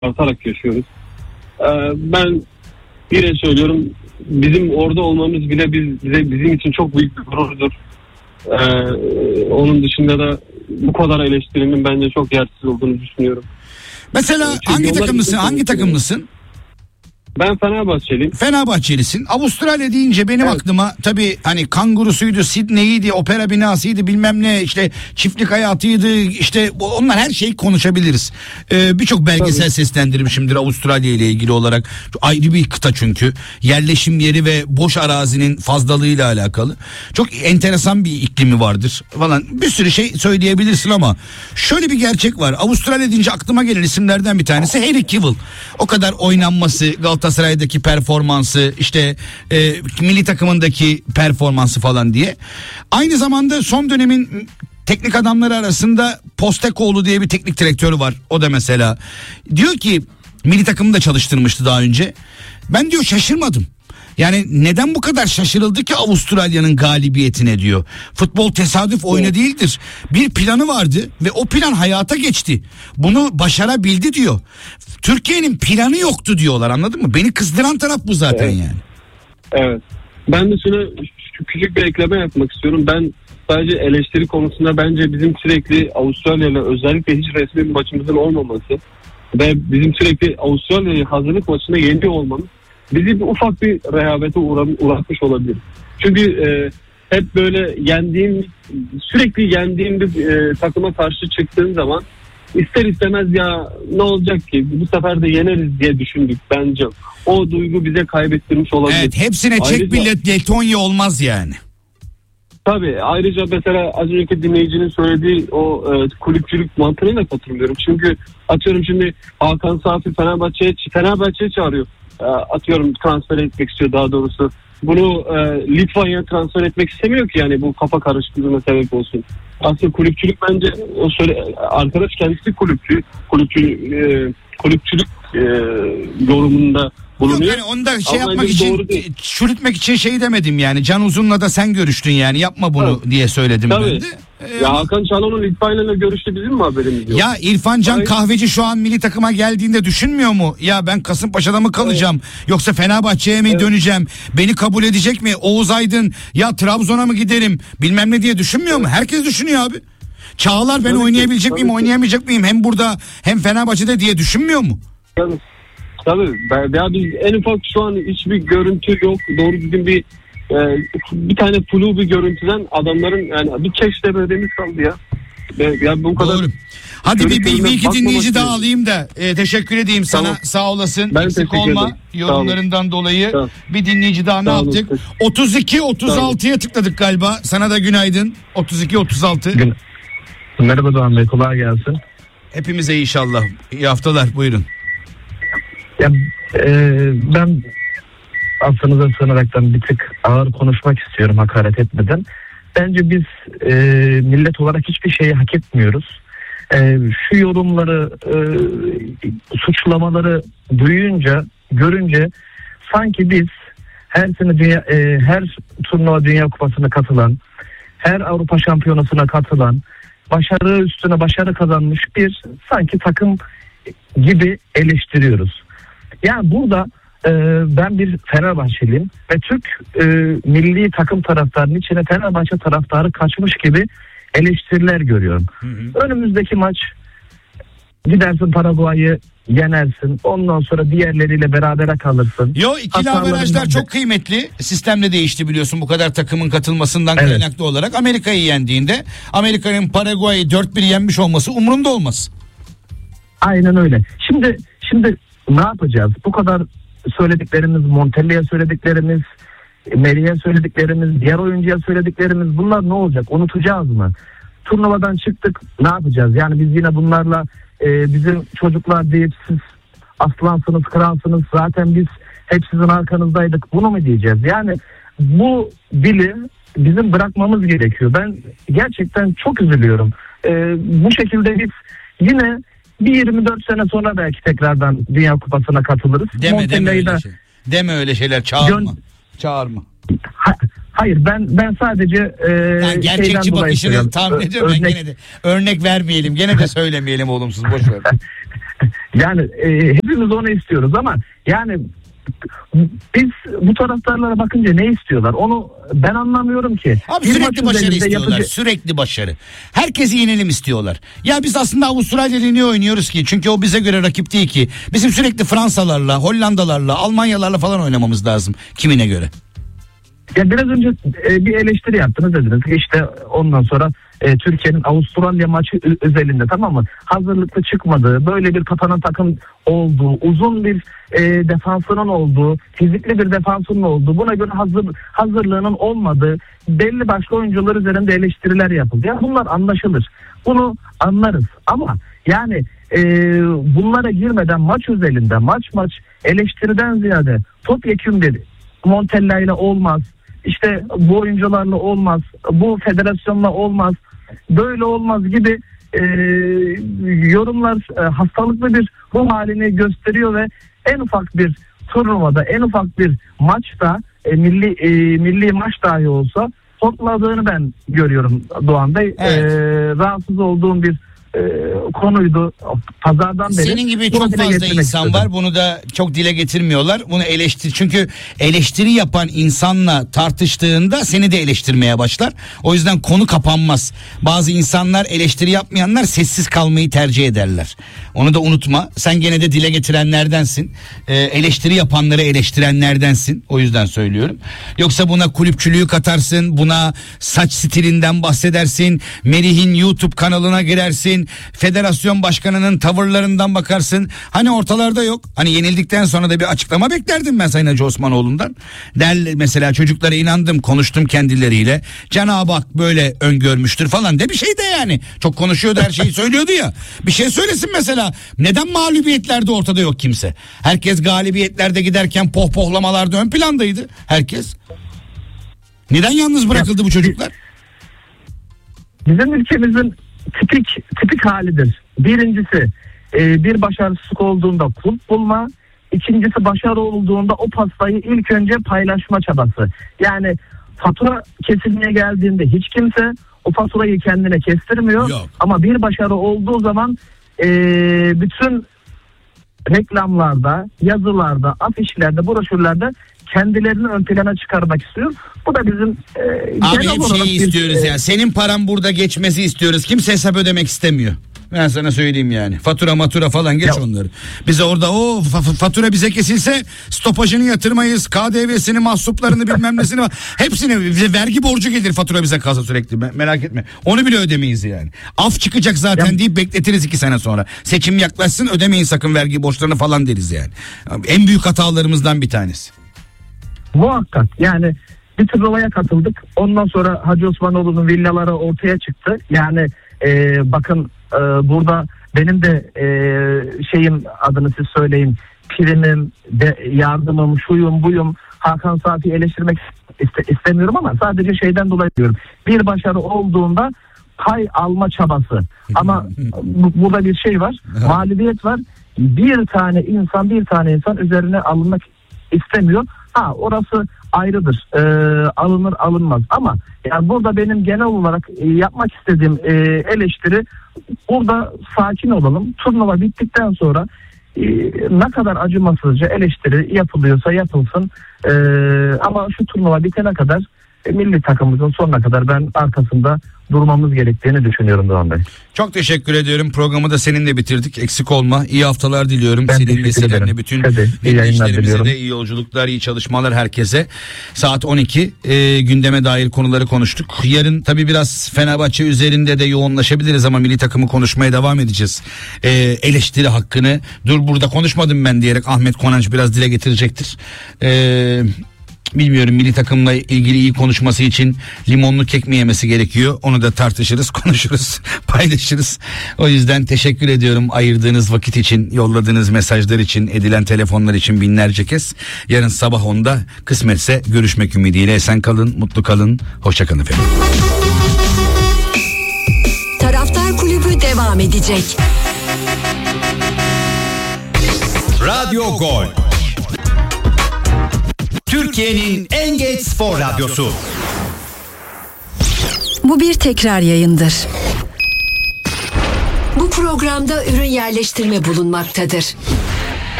artarak yaşıyoruz. Ben yine söylüyorum, bizim orada olmamız bile bizim için çok büyük bir gururdur. Onun dışında da bu kadar eleştirinin bence çok yersiz olduğunu düşünüyorum. Mesela hangi takımlısın? Ben Fenerbahçeliyim. Fenerbahçelisin. Avustralya deyince benim aklıma tabii hani kangurusuydu, Sydney'ydi, opera binasıydı, bilmem ne, işte çiftlik hayatıydı, işte onlar her şeyi konuşabiliriz. Birçok belgesel seslendirmişimdir Avustralya ile ilgili olarak. Ayrı bir kıta çünkü. Yerleşim yeri ve boş arazinin fazlalığıyla alakalı. Çok enteresan bir iklimi vardır falan. Bir sürü şey söyleyebilirsin ama şöyle bir gerçek var. Avustralya deyince aklıma gelen isimlerden bir tanesi Harry Kewell. O kadar oynanması, Galatasaray'daki performansı, işte milli takımındaki performansı falan diye. Aynı zamanda son dönemin teknik adamları arasında Postecoğlu diye bir teknik direktörü var. O da mesela diyor ki, milli takımı da çalıştırmıştı daha önce. Ben diyor şaşırmadım. Yani neden bu kadar şaşırıldı ki Avustralya'nın galibiyetine diyor. Futbol tesadüf oyunu değildir. Bir planı vardı ve o plan hayata geçti. Bunu başarabildi diyor. Türkiye'nin planı yoktu diyorlar, anladın mı? Beni kızdıran taraf bu zaten yani. Evet. Ben de şuna küçük bir ekleme yapmak istiyorum. Ben sadece eleştiri konusunda bence bizim sürekli Avustralya'yla, özellikle hiç resmi bir maçımızın olmaması ve bizim sürekli Avustralya'yı hazırlık maçında yeniyor olmamız bizi bir ufak bir rehavete uğratmış olabilir. Çünkü hep böyle sürekli yendiğim bir takıma karşı çıktığın zaman ister istemez ya ne olacak ki bu sefer de yeneriz diye düşündük bence. O duygu bize kaybettirmiş olabilir. Evet, hepsine çek bilet Letonya olmaz yani. Tabii, ayrıca mesela az önceki dinleyicinin söylediği o kulüpçülük mantığına da katılıyorum. Çünkü atıyorum şimdi Hakan Safi Fenerbahçe'ye çağırıyor. Atıyorum transfer etmek istiyor daha doğrusu. Bunu Litvanya'ya transfer etmek istemiyor ki, yani bu kafa karışıklığına sebep olsun. Aslında kulüpçülük bence arkadaş kendisi kulüpçülük yorumunda bulunuyor. Yok yani onu da yapmak için, çürütmek için şey demedim yani. Can Uzun'la da sen görüştün yani, yapma bunu diye söyledim ben de. Ya Hakan Çalhanoğlu İrfan'la görüştü, bizim mi haberimiz yok? Ya İrfan Can Kahveci şu an milli takıma geldiğinde düşünmüyor mu? Ya ben Kasımpaşa'da mı kalacağım? Yoksa Fenerbahçe'ye mi döneceğim? Beni kabul edecek mi? Oğuz Aydın, ya Trabzon'a mı giderim? Bilmem ne diye düşünmüyor mu? Herkes düşünüyor abi. Çağlar ben oynayabilecek miyim, oynayamayacak mıyım? Hem burada hem Fenerbahçe'de diye düşünmüyor mu? Tabii. Ya biz en ufak şu an hiçbir görüntü yok. Doğru düzgün bir tane flu bir görüntüden adamların yani bir keşke bebeğimiz kaldı ya. Ya bu kadar. Doğru. Hadi bir iki dinleyici daha alayım da teşekkür edeyim sana. Sağ olasın. Ben eksik olma yorumlarından dolayı. Bir dinleyici daha ne yaptık? 32-36'ya tıkladık galiba. Sana da günaydın. 32-36. Merhaba Doğan Bey, kolay gelsin. Hepimize inşallah. İyi haftalar, buyurun. Ya ben affınıza sığınaraktan bir tık ağır konuşmak istiyorum, hakaret etmeden. Bence biz millet olarak hiçbir şeyi hak etmiyoruz. Şu yorumları, suçlamaları görünce sanki biz her sene her turnuva Dünya Kupası'na katılan, her Avrupa Şampiyonası'na katılan, başarı üstüne başarı kazanmış bir sanki takım gibi eleştiriyoruz. Yani burada ben bir Fenerbahçeliyim ve Türk milli takım taraftarının içine Fenerbahçe taraftarı kaçmış gibi eleştiriler görüyorum. Önümüzdeki maç gidersin Paraguay'ı yenersin, ondan sonra diğerleriyle berabere kalırsın. İkili averajlar çok kıymetli. Sistemle değişti biliyorsun, bu kadar takımın katılmasından kaynaklı olarak. Amerika'yı yendiğinde Amerika'nın Paraguay'ı 4-1 yenmiş olması umurunda olmaz. Aynen öyle. Şimdi ne yapacağız? Bu kadar söylediklerimiz, Montella'ya söylediklerimiz, Meri'ye söylediklerimiz, diğer oyuncuya söylediklerimiz, bunlar ne olacak? Unutacağız mı? Turnuvadan çıktık, ne yapacağız? Yani biz yine bunlarla bizim çocuklar deyip siz aslansınız, kralsınız, zaten biz hep sizin arkanızdaydık, bunu mu diyeceğiz? Yani bu dili bizim bırakmamız gerekiyor. Ben gerçekten çok üzülüyorum. Bu şekilde biz yine bir 24 sene sonra belki tekrardan Dünya Kupası'na katılırız. Deme öyle şeyler, çağırma. Hayır, ben sadece yani gerçekçi bakışını tahmin ediyorum. Ben gene de örnek vermeyelim, gene de söylemeyelim olumsuz, boş ver. Yani hepimiz onu istiyoruz ama yani biz bu taraftarlara bakınca ne istiyorlar? Onu ben anlamıyorum ki. Abi sürekli başarı istiyorlar. Sürekli başarı. Herkesi yenelim istiyorlar. Ya biz aslında Avustralya'yla niye oynuyoruz ki? Çünkü o bize göre rakip değil ki. Bizim sürekli Fransalarla, Hollandalarla, Almanyalarla falan oynamamız lazım. Kimine göre? Ya biraz önce bir eleştiri yaptınız dediniz. İşte ondan sonra Türkiye'nin Avustralya maçı özelinde, tamam mı? Hazırlıklı çıkmadığı, böyle bir kapanan takım olduğu, uzun bir defansının olduğu, fizikli bir defansının olduğu, buna göre hazırlığının olmadığı belli başlı oyuncular üzerinde eleştiriler yapıldı. Yani bunlar anlaşılır. Bunu anlarız ama yani bunlara girmeden maç özelinde maç eleştiriden ziyade topyekün bir Montella ile olmaz, İşte bu oyuncularla olmaz, bu federasyonla olmaz, böyle olmaz gibi yorumlar hastalıklı bir ruh halini gösteriyor ve en ufak bir turnuvada, en ufak bir maçta, milli maç dahi olsa topladığını ben görüyorum Doğan Bey. Evet. Rahatsız olduğum bir konuydu. Pazardan beri. Senin gibi çok fazla insan var. Bunu da çok dile getirmiyorlar. Bunu çünkü eleştiri yapan insanla tartıştığında seni de eleştirmeye başlar. O yüzden konu kapanmaz. Bazı insanlar, eleştiri yapmayanlar sessiz kalmayı tercih ederler. Onu da unutma. Sen gene de dile getirenlerdensin. Eleştiri yapanları eleştirenlerdensin. O yüzden söylüyorum. Yoksa buna kulüpçülüğü katarsın. Buna saç stilinden bahsedersin. Merih'in YouTube kanalına girersin. Federasyon başkanının tavırlarından bakarsın. Hani ortalarda yok. Hani yenildikten sonra da bir açıklama beklerdim ben Sayın Hacı Osmanoğlu'ndan. Mesela çocuklara inandım, konuştum kendileriyle. Cenab-ı Hak böyle öngörmüştür falan de bir şey de yani. Çok konuşuyordu, her şeyi söylüyordu ya. Bir şey söylesin mesela. Neden mağlubiyetlerde ortada yok kimse? Herkes galibiyetlerde giderken pohpohlamalarda ön plandaydı. Herkes. Neden yalnız bırakıldı bu çocuklar? Bizim ülkemizin tipik halidir. Birincisi bir başarısızlık olduğunda kulp bulma. İkincisi başarı olduğunda o pastayı ilk önce paylaşma çabası. Yani fatura kesilmeye geldiğinde hiç kimse o faturayı kendine kestirmiyor. Yok. Ama bir başarı olduğu zaman bütün reklamlarda, yazılarda, afişlerde, broşürlerde kendilerini ön plana çıkarmak istiyor. Bu da bizim abi hep şeyi istiyoruz ya. Senin paran burada geçmesi istiyoruz. Kimse hesap ödemek istemiyor. Ben sana söyleyeyim yani. Fatura matura falan geç onları. Bize orada o fatura bize kesilse stopajını yatırmayız. KDV'sini, mahsuplarını bilmem nesini hepsini, bize vergi borcu gelir, fatura bize kalsa sürekli. Merak etme. Onu bile ödemeyiz yani. Af çıkacak zaten deyip bekletiriz 2 sene sonra. Seçim yaklaşsın, ödemeyin sakın vergi borçlarını falan deriz yani. En büyük hatalarımızdan bir tanesi. Muhakkak yani bir turnuvaya katıldık. Ondan sonra Hacı Osmanoğlu'nun villaları ortaya çıktı. Yani bakın burada benim de şeyim, adını siz söyleyin, primim, yardımım, şuyum buyum. Hakan Safi'yi eleştirmek istemiyorum ama sadece şeyden dolayı diyorum. Bir başarı olduğunda pay alma çabası. Ama burada bir şey var. Mağlubiyet var. Bir tane insan üzerine alınmak istemiyor. Orası ayrıdır. Alınır alınmaz. Ama yani burada benim genel olarak yapmak istediğim eleştiri, burada sakin olalım. Turnuva bittikten sonra ne kadar acımasızca eleştiri yapılıyorsa yapılsın. Ama şu turnuva bitene kadar milli takımımızın sonuna kadar ben arkasında durmamız gerektiğini düşünüyorum Doğan Bey. Çok teşekkür ediyorum. Programı da seninle bitirdik. Eksik olma. İyi haftalar diliyorum. Senin vesilenle bütün dinleyicilerimize de iyi yolculuklar, iyi çalışmalar herkese. Saat 12 gündeme dair konuları konuştuk. Yarın tabii biraz Fenerbahçe üzerinde de yoğunlaşabiliriz ama milli takımı konuşmaya devam edeceğiz. Eleştiri hakkını burada konuşmadım ben diyerek Ahmet Konanç biraz dile getirecektir. Bilmiyorum, milli takımla ilgili iyi konuşması için limonlu kek mi yemesi gerekiyor? Onu da tartışırız, konuşuruz, paylaşırız. O yüzden teşekkür ediyorum ayırdığınız vakit için, yolladığınız mesajlar için, edilen telefonlar için binlerce kez. Yarın sabah 10'da kısmetse görüşmek ümidiyle. Esen kalın, mutlu kalın, hoşça kalın efendim. Taraftar Kulübü devam edecek. Radyo Gol, Türkiye'nin en geç spor radyosu. Bu bir tekrar yayındır. Bu programda ürün yerleştirme bulunmaktadır.